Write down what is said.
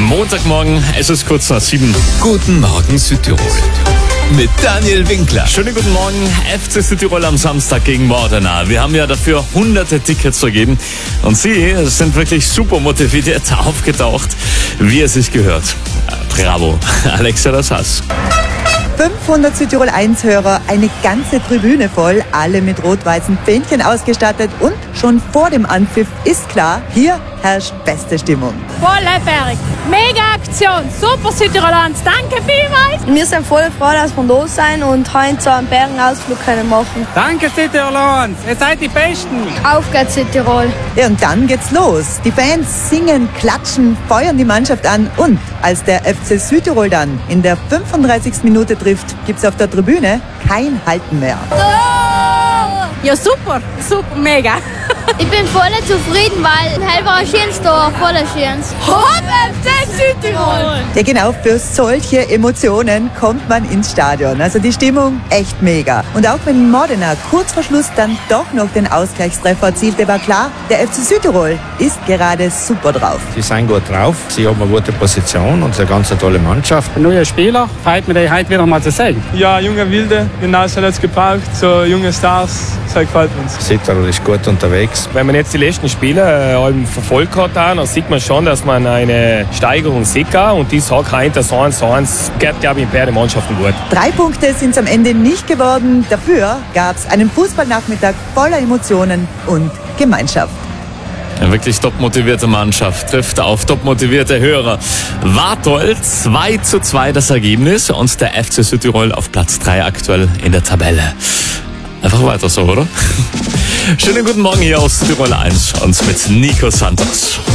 Montagmorgen, es ist kurz nach 7. Guten Morgen Südtirol. Mit Daniel Winkler. Schönen guten Morgen, FC Südtirol am Samstag gegen Modena. Wir haben ja dafür hunderte Tickets vergeben und Sie sind wirklich super motiviert aufgetaucht, wie es sich gehört. Bravo, Alexa das Hass. 500 Südtirol 1-Hörer, eine ganze Tribüne voll, alle mit rot-weißen Fähnchen ausgestattet und schon vor dem Anpfiff ist klar, hier herrscht beste Stimmung. Vollberg, mega Aktion, super Südtirolands, danke vielmals. Wir sind voll froh, dass wir da sein und heute so einen Bergenausflug können machen. Danke Südtirolands, ihr seid die Besten. Auf geht's Südtirol. Ja, und dann geht's los. Die Fans singen, klatschen, feuern die Mannschaft an und als der FC Südtirol dann in der 35. Minute trifft, gibt's auf der Tribüne kein Halten mehr. Ja, super, mega. Ich bin voll zufrieden, weil hell war ein schönes Tor, voller schönes. Hopp FC Südtirol! Ja genau, für solche Emotionen kommt man ins Stadion. Also die Stimmung echt mega. Und auch wenn Modena kurz vor Schluss dann doch noch den Ausgleichstreffer erzielte, war klar, der FC Südtirol ist gerade super drauf. Sie sind gut drauf, sie haben eine gute Position und eine ganz tolle Mannschaft. Ein neuer Spieler, freut mich, den heute wieder mal zu sehen. Ja, junge Wilde, genau so hat es gebraucht, so junge Stars, das gefällt uns. Südtirol ist gut unterwegs. Wenn man jetzt die letzten Spiele verfolgt hat, dann sieht man schon, dass man eine Steigerung sieht. Und die sagt, das 1-1 geht, glaube ich, in beiden Mannschaften gut. 3 Punkte sind es am Ende nicht geworden. Dafür gab es einen Fußballnachmittag voller Emotionen und Gemeinschaft. Eine wirklich top motivierte Mannschaft trifft auf top motivierte Hörer. War toll, 2:2 das Ergebnis und der FC Südtirol auf Platz 3 aktuell in der Tabelle. Einfach weiter so, oder? Schönen guten Morgen hier aus Südtirol 1 und mit Nico Santos.